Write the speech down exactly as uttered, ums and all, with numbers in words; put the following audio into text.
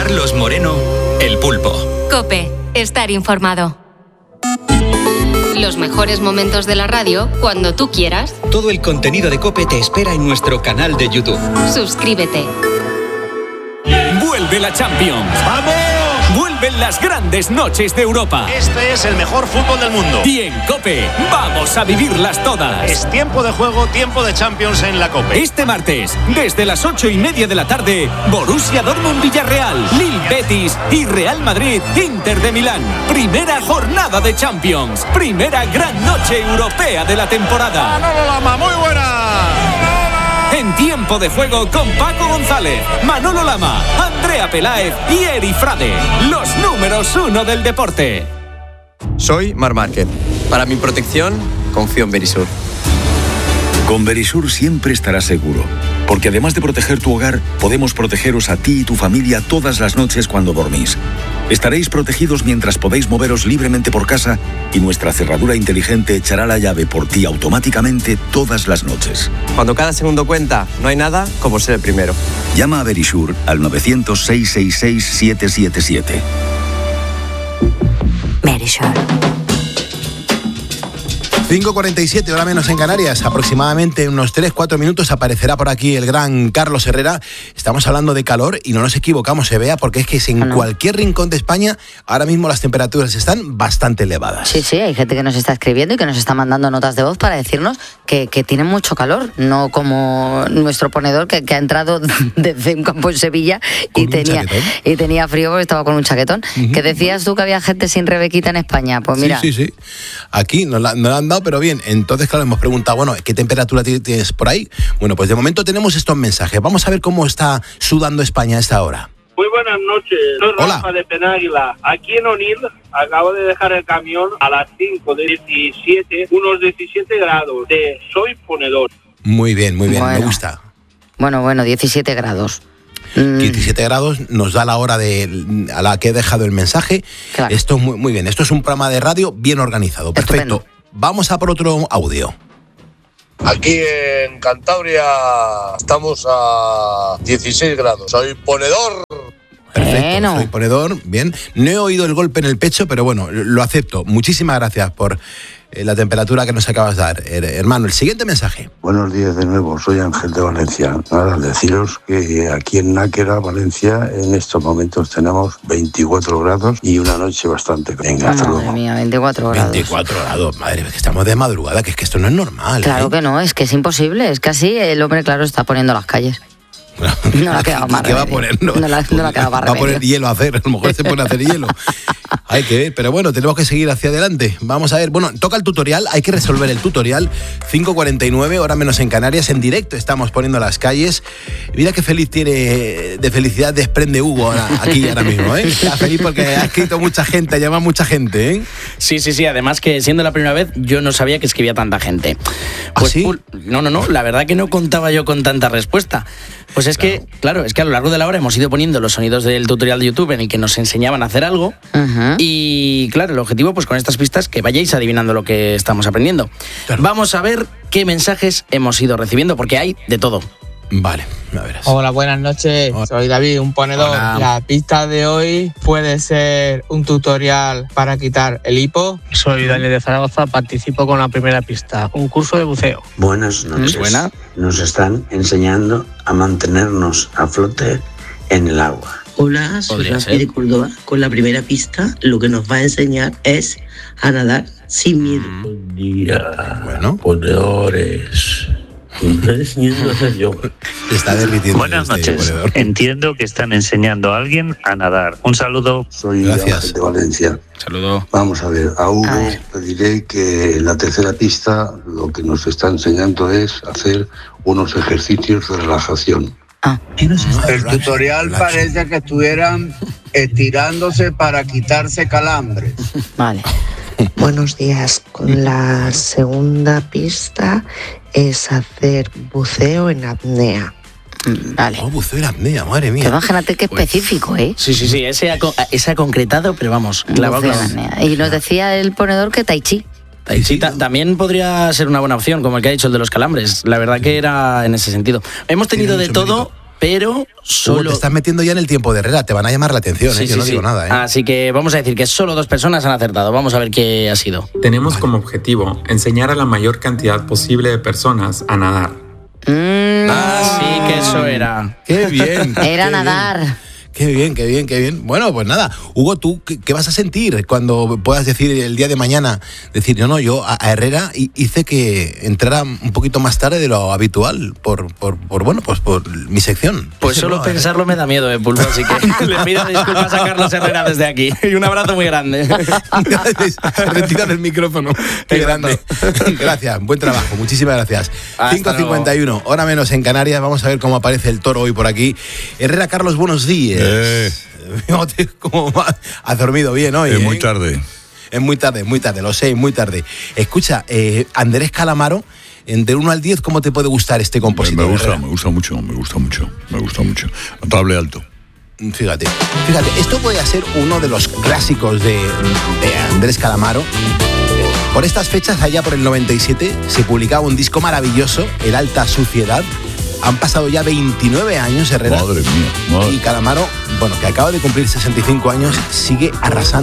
Carlos Moreno, El Pulpo. COPE, estar informado. Los mejores momentos de la radio cuando tú quieras. Todo el contenido de COPE te espera en nuestro canal de YouTube. Suscríbete. Vuelve la Champions. ¡Vamos! Vuelven las grandes noches de Europa. Este es el mejor fútbol del mundo. Y en COPE vamos a vivirlas todas. Es tiempo de juego, tiempo de Champions en la COPE. Este martes, desde las ocho y media de la tarde, Borussia Dortmund-Villarreal, Lille Betis y Real Madrid-Inter de Milán. Primera jornada de Champions. Primera gran noche europea de la temporada. Manolo Lama, muy buena. En tiempo de juego con Paco González, Manolo Lama, Andrea Peláez y Eri Frade. Los números uno del deporte. Soy Mar Márquez. Para mi protección, confío en Verisur. Con Verisur siempre estarás seguro, porque además de proteger tu hogar, podemos protegeros a ti y tu familia todas las noches cuando dormís. Estaréis protegidos mientras podéis moveros libremente por casa y nuestra cerradura inteligente echará la llave por ti automáticamente todas las noches. Cuando cada segundo cuenta, no hay nada como ser el primero. Llama a Verisur al nueve cero cero, seis seis seis, siete siete siete. Verisur. cinco cuarenta y siete, hora menos en Canarias. Aproximadamente unos tres cuatro minutos aparecerá por aquí el gran Carlos Herrera. Estamos hablando de calor y no nos equivocamos, se vea, porque es que en no. cualquier rincón de España ahora mismo las temperaturas están bastante elevadas. Sí, sí, hay gente que nos está escribiendo y que nos está mandando notas de voz para decirnos que, que tienen mucho calor, no como nuestro ponedor que, que ha entrado desde un campo en Sevilla y tenía, y tenía frío porque estaba con un chaquetón. Uh-huh. ¿Qué decías tú que había gente sin Rebequita en España? Pues mira. Sí, sí, sí. Aquí nos la, nos la han dado, pero bien. Entonces, claro, hemos preguntado, bueno, ¿qué temperatura tienes por ahí? Bueno, pues de momento tenemos estos mensajes. Vamos a ver cómo está sudando España a esta hora. Muy buenas noches, soy Hola. Rafa de Penáguila. Aquí en Onil acabo de dejar el camión a las cinco de diecisiete, unos diecisiete grados. De soy ponedor. Muy bien, muy bien, bueno. me gusta. Bueno, bueno, diecisiete grados. diecisiete grados nos da la hora de a la que he dejado el mensaje. Claro. Esto es muy, muy bien. Esto es un programa de radio bien organizado. Perfecto. Estupendo. Vamos a por otro audio. Aquí en Cantabria estamos a dieciséis grados. Soy ponedor. Perfecto, bueno. Soy ponedor. Bien. No he oído el golpe en el pecho, pero bueno, lo acepto. Muchísimas gracias por la temperatura que nos acabas de dar, hermano. El siguiente mensaje. Buenos días de nuevo, soy Ángel de Valencia. Nada, deciros que aquí en Náquera, Valencia, en estos momentos tenemos veinticuatro grados y una noche bastante. Venga, hasta luego. Madre mía, veinticuatro grados. veinticuatro grados, madre, que estamos de madrugada, que es que esto no es normal. Claro ¿eh? que no, es que es imposible, es que así el hombre, claro, está poniendo las calles. No le ha quedado más ¿Qué va a remedio. poner? No, no, la, no le ha quedado más Va a poner remedio. hielo a hacer, a lo mejor se pone a hacer hielo. Hay que ver, pero bueno, tenemos que seguir hacia adelante. Vamos a ver, bueno, toca el tutorial, hay que resolver el tutorial. cinco cuarenta y nueve, hora menos en Canarias, en directo estamos poniendo las calles. Mira qué feliz tiene, de felicidad desprende Hugo ahora, aquí ahora mismo, ¿eh? Está feliz porque ha escrito mucha gente, ha llamado mucha gente, ¿eh? Sí, sí, sí, además que siendo la primera vez, yo no sabía que escribía tanta gente. Pues, ¿Ah, sí? No, no, no, la verdad que no contaba yo con tanta respuesta. Pues es claro. que, claro, es que a lo largo de la hora hemos ido poniendo los sonidos del tutorial de YouTube en el que nos enseñaban a hacer algo. Uh-huh. Y claro, el objetivo, pues con estas pistas, que vayáis adivinando lo que estamos aprendiendo. Claro. Vamos a ver qué mensajes hemos ido recibiendo, porque hay de todo. Vale, a ver. Hola, buenas noches. Hola. Soy David, un ponedor. Hola. La pista de hoy puede ser un tutorial para quitar el hipo. Soy Daniel de Zaragoza, participo con la primera pista, un curso de buceo. Buenas noches. Buena. Nos están enseñando a mantenernos a flote en el agua. Hola, soy Rafi de Córdoba. Con la primera pista lo que nos va a enseñar es a nadar sin miedo. Buen día, bueno. ponedores. Yo. Está derritiendo. Buenas este noches. ponedor. Entiendo que están enseñando a alguien a nadar. Un saludo. Soy Gracias. de Valencia. Saludo. Vamos a ver, a Hugo A ver. le diré que en la tercera pista lo que nos está enseñando es hacer unos ejercicios de relajación. Ah. El tutorial parece que estuvieran estirándose para quitarse calambres. Vale. Buenos días. Con la segunda pista es hacer buceo en apnea. Vale. Oh, buceo en apnea, madre mía. Pero imagínate qué específico, ¿eh? Sí, sí, sí, ese ha, ese ha concretado, pero vamos, clavado. Buceo en apnea. Y nos decía el ponedor que tai chi. Tai chi ta- también podría ser una buena opción, como el que ha dicho el de los calambres. La verdad que era en ese sentido. Hemos tenido de todo pero solo... Uh, te estás metiendo ya en el tiempo de Herrera, te van a llamar la atención, sí, ¿eh? sí, Yo no sí. digo nada, ¿eh? Así que vamos a decir que solo dos personas han acertado. Vamos a ver qué ha sido. Tenemos como objetivo enseñar a la mayor cantidad posible de personas a nadar. Mm, ah, sí, que eso era. ¡Qué bien! Era qué nadar. Bien. Qué bien, qué bien, qué bien. Bueno, pues nada, Hugo, ¿tú qué, qué vas a sentir cuando puedas decir el día de mañana, decir, no, no, yo a, a Herrera hice que entrara un poquito más tarde de lo habitual por, por, por bueno, pues por mi sección? Pues solo pensarlo me da miedo, eh, Pulpo, así que le pido disculpas a Carlos Herrera desde aquí. Y un abrazo muy grande. Retira del micrófono. Qué grande. Gracias, buen trabajo, muchísimas gracias. cinco cincuenta y uno, hora menos en Canarias, vamos a ver cómo aparece el toro hoy por aquí. Herrera, Carlos, buenos días. Eh. ¿Cómo has dormido bien hoy? Es ¿eh? muy tarde. Es muy tarde, muy tarde, lo sé, muy tarde. Escucha, eh, Andrés Calamaro, de uno al diez, ¿cómo te puede gustar este compositor? Me, me gusta, Herrera? me gusta mucho, me gusta mucho, me gusta mucho. Notable alto. Fíjate, fíjate, esto podría ser uno de los clásicos de, de Andrés Calamaro. Por estas fechas, allá por el noventa y siete, se publicaba un disco maravilloso, El Alta Suciedad. Han pasado ya veintinueve años, Herrera. Madre mía, madre. Y Calamaro, bueno, que acaba de cumplir sesenta y cinco años, sigue arrasando.